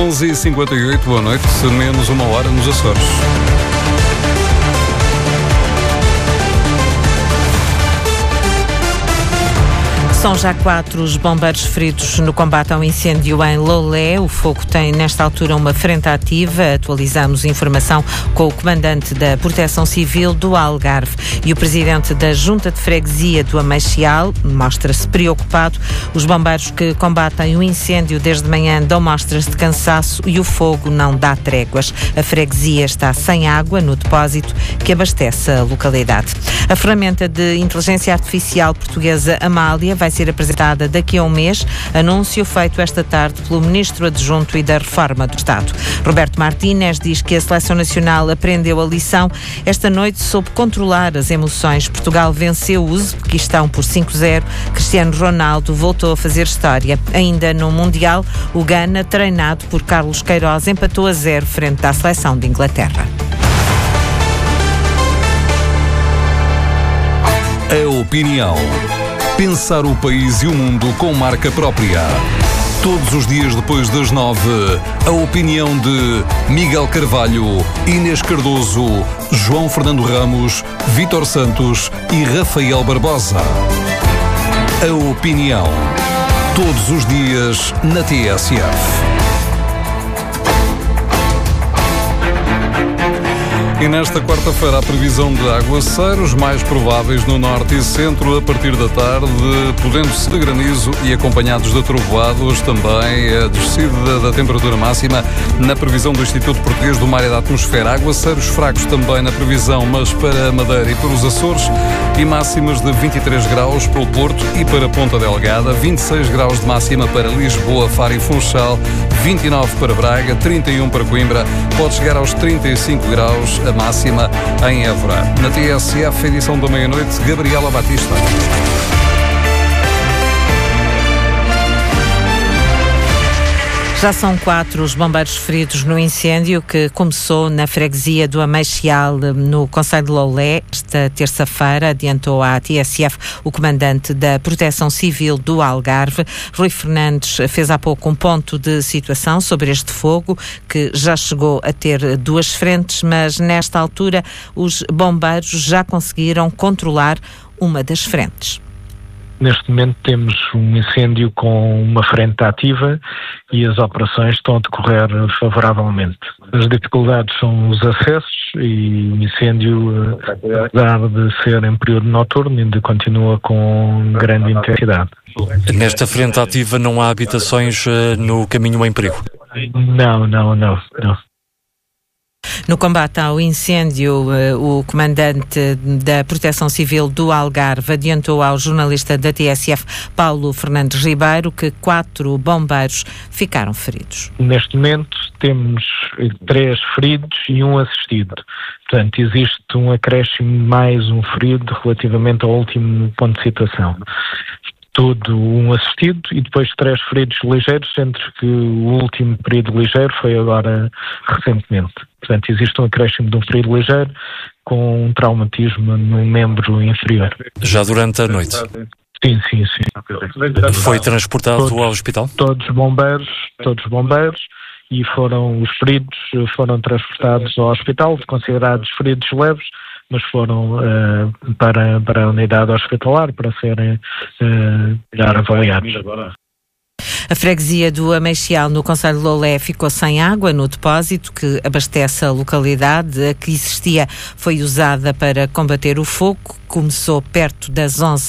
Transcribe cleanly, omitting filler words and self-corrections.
11h58, boa noite, menos uma hora nos Açores. São já 4 os bombeiros feridos no combate ao incêndio em Lolé. O fogo tem, nesta altura, uma frente ativa. Atualizamos informação com o comandante da Proteção Civil do Algarve. E o presidente da Junta de Freguesia do Ameixial mostra-se preocupado. Os bombeiros que combatem o incêndio desde manhã dão mostras de cansaço e o fogo não dá tréguas. A freguesia está sem água no depósito que abastece a localidade. A ferramenta de inteligência artificial portuguesa Amália vai ser apresentada daqui a um mês, anúncio feito esta tarde pelo Ministro Adjunto e da Reforma do Estado. Roberto Martínez diz que a Seleção Nacional aprendeu a lição. Esta noite soube controlar as emoções. Portugal venceu o Uzbequistão por 5-0. Cristiano Ronaldo voltou a fazer história. Ainda no Mundial, o Ghana, treinado por Carlos Queiroz, empatou a 0 frente à seleção de Inglaterra. A opinião. Pensar o país e o mundo com marca própria. Todos os dias depois das 9, a opinião de Miguel Carvalho, Inês Cardoso, João Fernando Ramos, Vítor Santos e Rafael Barbosa. A opinião. Todos os dias na TSF. E nesta quarta-feira a previsão de aguaceiros mais prováveis no norte e centro a partir da tarde, podendo-se de granizo e acompanhados de trovoados. Também a descida da temperatura máxima na previsão do Instituto Português do Mar e da Atmosfera. Aguaceiros fracos também na previsão, mas para a Madeira e para os Açores, e máximas de 23 graus para o Porto e para Ponta Delgada, 26 graus de máxima para Lisboa, Faro e Funchal, 29 para Braga, 31 para Coimbra, pode chegar aos 35 graus a máxima em Évora. Na TSF, edição da meia-noite, Gabriela Batista. Já são 4 os bombeiros feridos no incêndio que começou na freguesia do Ameixial, no concelho de Lolé. Esta terça-feira adiantou à TSF o comandante da Proteção Civil do Algarve. Rui Fernandes fez há pouco um ponto de situação sobre este fogo, que já chegou a ter 2 frentes, mas nesta altura os bombeiros já conseguiram controlar uma das frentes. Neste momento temos um incêndio com uma frente ativa e as operações estão a decorrer favoravelmente. As dificuldades são os acessos e o incêndio, apesar de ser em período noturno, ainda continua com grande intensidade. Nesta frente ativa não há habitações no caminho em perigo? Não. No combate ao incêndio, o comandante da Proteção Civil do Algarve adiantou ao jornalista da TSF, Paulo Fernandes Ribeiro, que 4 bombeiros ficaram feridos. Neste momento temos 3 feridos e 1 assistido. Portanto, existe um acréscimo mais um ferido relativamente ao último ponto de situação. Tudo um assistido e depois 3 feridos ligeiros, sendo que o último ferido ligeiro foi agora recentemente. Portanto, existe um acréscimo de um ferido ligeiro com um traumatismo no membro inferior. Já durante a noite? Sim. Foi transportado ao hospital? Todos bombeiros, e os feridos foram transportados ao hospital, considerados feridos leves, mas foram para a unidade hospitalar para serem melhor avaliados. A freguesia do Ameixial, no concelho de Lolé, ficou sem água no depósito que abastece a localidade. A que existia foi usada para combater o fogo. Começou perto das 11